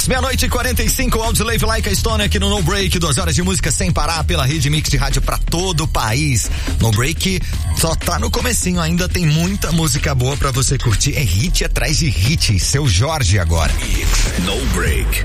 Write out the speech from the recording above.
Mix, 00:45, Audioslave Like a Stone aqui no No Break, 2 horas de música sem parar pela rede Mix de rádio pra todo o país. No Break só tá no comecinho, ainda tem muita música boa pra você curtir, é hit atrás de hit. Seu Jorge agora. No Break.